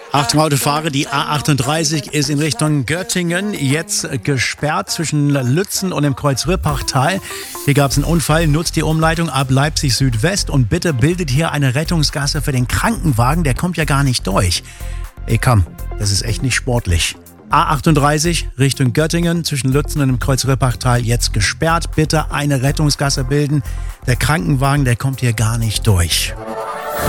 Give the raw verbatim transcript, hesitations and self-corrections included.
Achtung Autofahrer, die A achtunddreißig ist in Richtung Göttingen jetzt gesperrt zwischen Lützen und dem Kreuz-Rippach-Tal. Hier gab es einen Unfall, nutzt die Umleitung ab Leipzig Südwest und bitte bildet hier eine Rettungsgasse für den Krankenwagen, der kommt ja gar nicht durch. Ey komm, das ist echt nicht sportlich. A achtunddreißig Richtung Göttingen zwischen Lützen und dem Kreuz-Rippach-Tal jetzt gesperrt. Bitte eine Rettungsgasse bilden. Der Krankenwagen, der kommt hier gar nicht durch.